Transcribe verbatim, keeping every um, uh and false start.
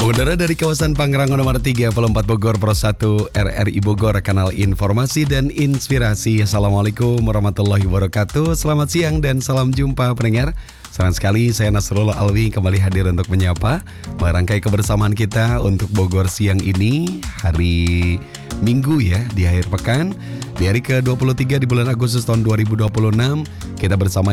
Udara dari kawasan Pangrango nomor tiga puluh empat Bogor Pro satu R R I Bogor, kanal informasi dan inspirasi. Assalamualaikum warahmatullahi wabarakatuh. Selamat siang dan salam jumpa pendengar. Senang sekali saya Nasrullah Alwi kembali hadir untuk menyapa, merangkai kebersamaan kita untuk Bogor siang ini, hari Minggu ya, di akhir pekan, di hari ke dua puluh tiga di bulan Agustus tahun dua ribu dua puluh enam. Kita bersama